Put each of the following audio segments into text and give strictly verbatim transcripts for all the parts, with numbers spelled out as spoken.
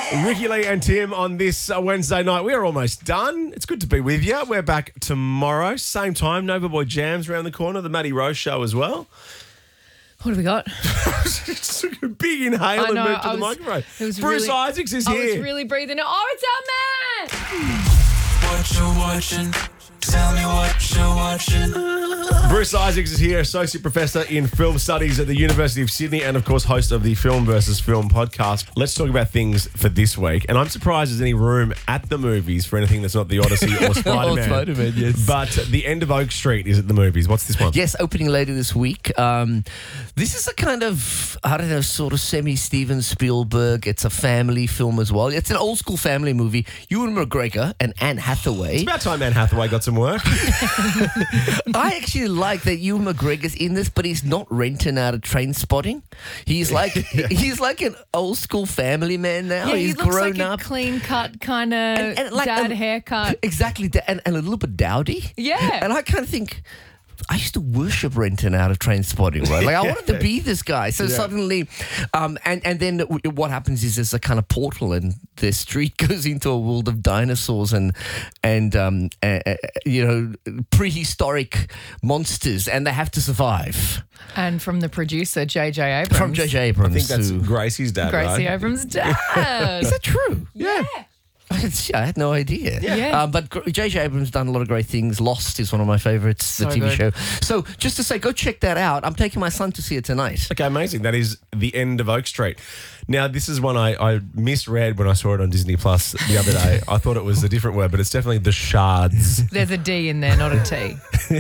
Ricky Lee and Tim on this uh, Wednesday night. We are almost done. It's good to be with you. We're back tomorrow, same time. Nova Boy Jams around the corner. The Matty Rose Show as well. What have we got? Just took a big inhale and know, moved to I the was- microphone. it was Bruce really- Isaacs is I here. was really breathing it. Oh, it's our man! What you watching? Tell me what you're watching. Bruce Isaacs is here, Associate Professor in Film Studies at the University of Sydney and, of course, host of the Film versus Film podcast. Let's talk about things for this week. And I'm surprised there's any room at the movies for anything that's not The Odyssey or Spider-Man. Spider-Man, yes. But The End of Oak Street is at the movies. What's this one? Yes, opening later this week. Um, this is a kind of, I don't know, sort of semi-Steven Spielberg. It's a family film as well. It's an old school family movie. Ewan McGregor and Anne Hathaway. It's about time Anne Hathaway got some work. I actually like that Ewan McGregor's in this, but he's not renting out of Train Spotting. He's like he's like an old school family man now. Yeah, he's he looks grown like up. a clean cut kind of And- and like dad a- haircut. Exactly, da- and, and a little bit dowdy. Yeah. And I kind of think, I used to worship Renton out of Train Spotting, right? Like, I wanted to be this guy. So Yeah. suddenly, um, and, and then w- what happens is there's a kind of portal and the street goes into a world of dinosaurs and, and um, uh, uh, you know, prehistoric monsters, and they have to survive. And from the producer, J J Abrams. From J J I Abrams. think that's who- Gracie's dad, Gracie right? Abrams' dad. Is that true? Yeah. I had no idea. Yeah. Um, but J J Abrams done a lot of great things. Lost is one of my favorites, the So T V good. show. So just to say, go check that out. I'm taking my son to see it tonight. Okay, amazing. That is The End of Oak Street. Now, this is one I, I misread when I saw it on Disney Plus the other day. I thought it was a different word, but it's definitely The Shards. There's a D in there, not a T.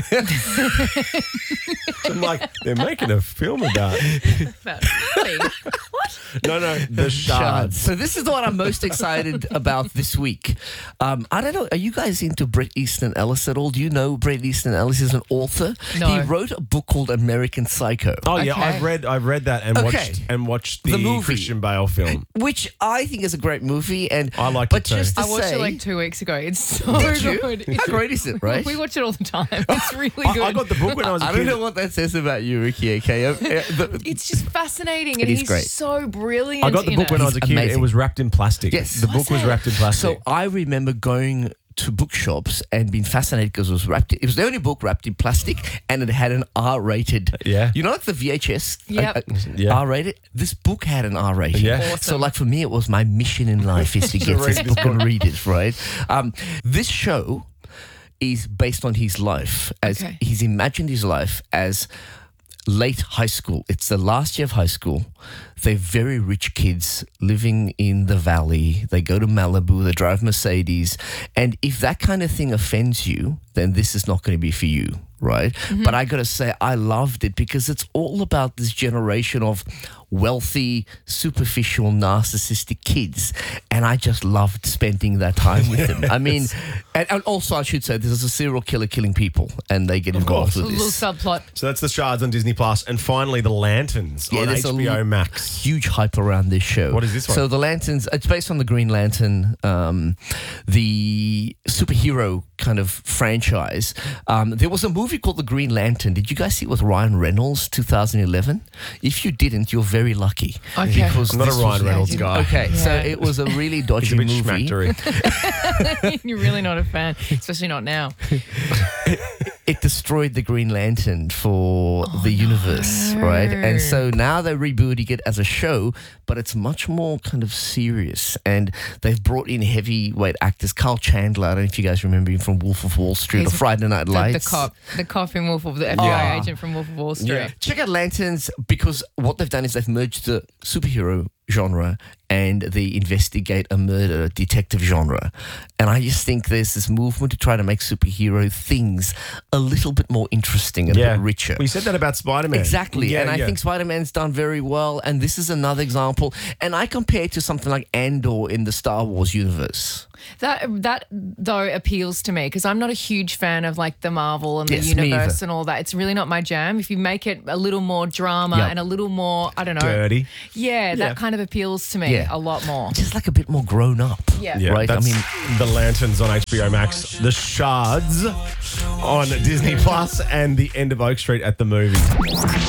I'm like, they're making a film about it. But really? What? No, no, The Shards. So this is the one I'm most excited about this week. Um, I don't know. Are you guys into Bret Easton Ellis at all? Do you know Bret Easton Ellis is an author? No. He wrote a book called American Psycho. Oh yeah, Okay. I've read I've read that and Okay. watched and watched the, The movie. Christian Bale film. Which I think is a great movie, and I liked but it too. just to I watched say, it like two weeks ago. It's so Did you? good. How great is it, right? We watch it all the time. It's really I, good. I got the book when I was a I kid. don't know what that says about you, Ricky. Okay, Uh, uh, the- It's just fascinating, and It is he's great. so brilliant. I got the in book it. when I was a He's kid. It amazing. was wrapped in plastic. Yes. The book was Was it? wrapped in plastic. So I remember going to bookshops and being fascinated because it was wrapped. It was the only book wrapped in plastic, and it had an R-rated. Yeah. You know, like the V H S. Yep. uh, uh, Yeah. R-rated. This book had an R rating. Yeah. Awesome. So, like for me, it was my mission in life is to get read this this book and read it. Right. Um, this show is based on his life as Okay. he's imagined his life as late high school. It's the last year of high school. They're very rich kids living in the valley. They go to Malibu, they drive Mercedes. And if that kind of thing offends you, then this is not going to be for you, right? But I got to say, I loved it because it's all about this generation of wealthy, superficial, narcissistic kids. And I just loved spending that time with them. I mean, and, and also I should say, there's a serial killer killing people and they get involved course. a with little this. subplot. So that's The Shards on Disney Plus, and finally The Lanterns Yeah, on there's a H B O l- Max. Huge hype around this show. What is this one? So the Lanterns, it's based on the Green Lantern, um, the superhero kind of franchise. Um, there was a movie called The Green Lantern. Did you guys see it with Ryan Reynolds, two thousand eleven? If you didn't, you're very lucky. Okay. Because I'm not a this Ryan was- Reynolds guy. Okay, so Yeah. it was a really He's dodgy a bit movie. schmactery. You're really not a fan, especially not now. It destroyed the Green Lantern for the universe, right? And so now they're rebooting it as a show, but it's much more kind of serious. And they've brought in heavyweight actors. Carl Chandler, I don't know if you guys remember him from Wolf of Wall Street He's or Friday Night The, Lights. the cop, the cop in Wolf of the F B I Yeah. agent from Wolf of Wall Street. Yeah. Check out Lanterns because what they've done is they've merged the superhero genre and the investigate a murder detective genre. And I just think there's this movement to try to make superhero things a little bit more interesting and a Yeah. bit richer. Well, you said that about Spider-Man. Exactly. Yeah, and I yeah. think Spider-Man's done very well. And this is another example. And I compare it to something like Andor in the Star Wars universe. That that though appeals to me because I'm not a huge fan of like the Marvel and the Yes, me universe either. and all that. It's really not my jam. If you make it a little more drama Yep. and a little more, I don't know, Dirty. Yeah, Yeah. that kind of appeals to me Yeah. a lot more. Just like a bit more grown up. Yeah. Yeah, Right, I that's mean- The Lanterns on H B O Max, The Shards on Disney Plus, and The End of Oak Street at the movies.